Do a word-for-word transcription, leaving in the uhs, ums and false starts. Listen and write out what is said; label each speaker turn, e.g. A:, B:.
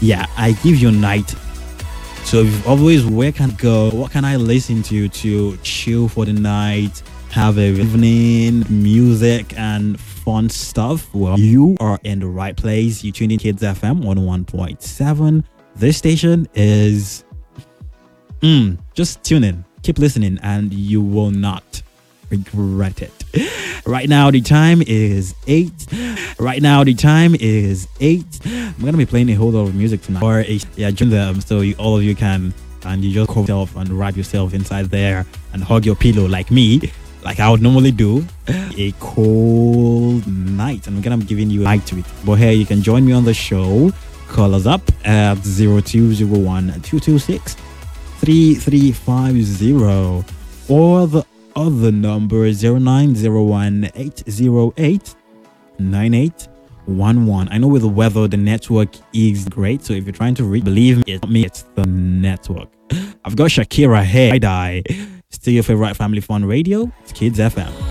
A: Yeah, I give you night. So if you've always, where can I go? What can I listen to to chill for the night? Have a evening music and fun stuff. Well, you are in the right place. You tune in Kids F M one one point seven. This station is mm, just tune in. Keep listening and you will not regret it. Right now the time is eight. Right now the time is eight. I'm gonna be playing a whole lot of music tonight. Or a, yeah, join them so you, all of you can, and you just cover yourself and wrap yourself inside there and hug your pillow like me, like I would normally do. A cold night, and I'm gonna be giving you a light to it. But hey, you can join me on the show. Call us up at zero two zero one two two six three three five zero or the other number zero nine zero one eight zero eight nine eight one one. I know with the weather the network is great, so if you're trying to reach, believe me, it's not me, it's the network. I've got Shakira here. I die. Still your favorite family fun radio. It's Kids F M.